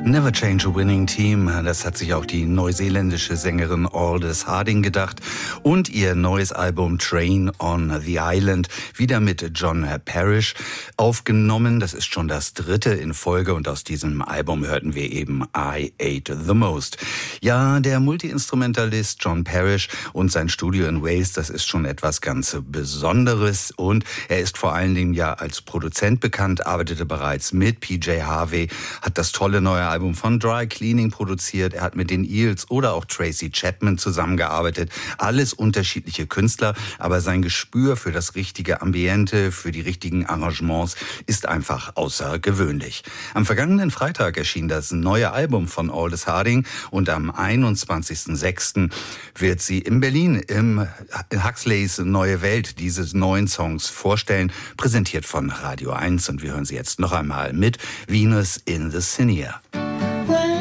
Never change a winning team. Das hat sich auch die neuseeländische Sängerin Aldous Harding gedacht. Und ihr neues Album Train on the Island, wieder mit John Parrish aufgenommen. Das ist schon das 3. in Folge und aus diesem Album hörten wir eben I Ate the Most. Ja, der Multi-Instrumentalist John Parrish und sein Studio in Wales, das ist schon etwas ganz Besonderes. Und er ist vor allen Dingen ja als Produzent bekannt, arbeitete bereits mit PJ Harvey, hat das tolle neue Album von Dry Cleaning produziert. Er hat mit den Eels oder auch Tracy Chapman zusammengearbeitet. Alles unterschiedliche Künstler, aber sein Gespür für das richtige Ambiente, für die richtigen Arrangements ist einfach außergewöhnlich. Am vergangenen Freitag erschien das neue Album von Aldous Harding und am 21.06. wird sie in Berlin im Huxleys Neue Welt diese neuen Songs vorstellen, präsentiert von Radio 1 und wir hören sie jetzt noch einmal mit Venus in the Cinear.